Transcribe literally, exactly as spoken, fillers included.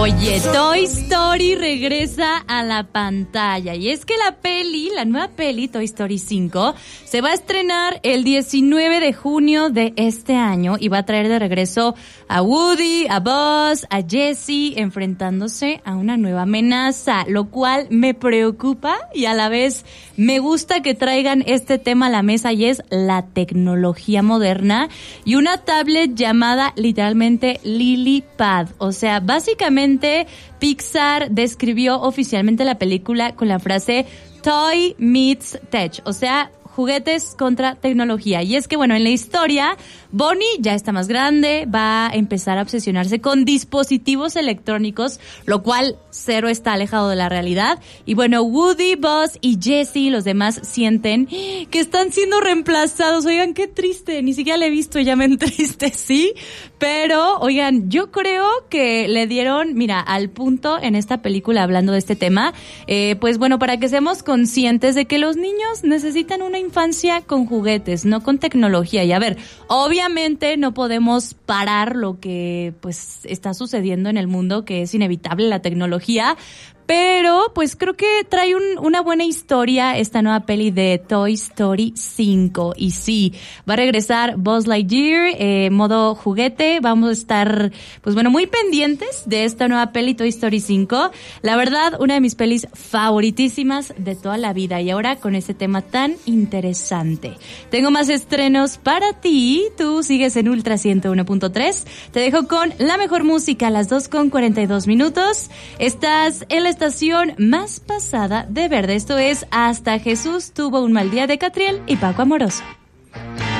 Oye, Toy Story regresa a la pantalla y es que la peli, la nueva peli Toy Story cinco se va a estrenar el diecinueve de junio de este año y va a traer de regreso a Woody, a Buzz, a Jessie enfrentándose a una nueva amenaza, lo cual me preocupa y a la vez me gusta que traigan este tema a la mesa y es la tecnología moderna y una tablet llamada literalmente Lily Pad, o sea, básicamente Pixar describió oficialmente la película con la frase Toy meets Tech, o sea, juguetes contra tecnología. Y es que, bueno, en la historia, Bonnie ya está más grande, va a empezar a obsesionarse con dispositivos electrónicos, lo cual cero está alejado de la realidad. Y bueno, Woody, Buzz y Jessie y los demás sienten que están siendo reemplazados. Oigan, qué triste, ni siquiera la he visto y ya me entristecí. Pero, oigan, yo creo que le dieron, mira, al punto en esta película hablando de este tema, eh, pues bueno, para que seamos conscientes de que los niños necesitan una infancia con juguetes, no con tecnología. Y a ver, obviamente no podemos parar lo que pues está sucediendo en el mundo, que es inevitable la tecnología, pero pues creo que trae un, una buena historia esta nueva peli de Toy Story cinco. Y sí, va a regresar Buzz Lightyear, eh, modo juguete. Vamos a estar, pues bueno, muy pendientes de esta nueva peli Toy Story cinco. La verdad, una de mis pelis favoritísimas de toda la vida. Y ahora con este tema tan interesante. Tengo más estrenos para ti. Tú sigues en Ultra ciento uno punto tres. Te dejo con la mejor música a las dos con cuarenta y dos minutos. Estás en la estación más pasada de verde. Esto es Hasta Jesús tuvo un mal día de Catriel y Paco Amoroso.